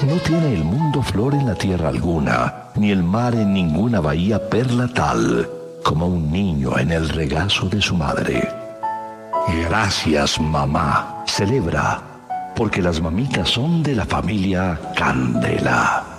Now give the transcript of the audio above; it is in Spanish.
No tiene el mundo flor en la tierra alguna, ni el mar en ninguna bahía perla tal, como un niño en el regazo de su madre. Gracias, mamá. Celebra, porque las mamitas son de la familia Candela.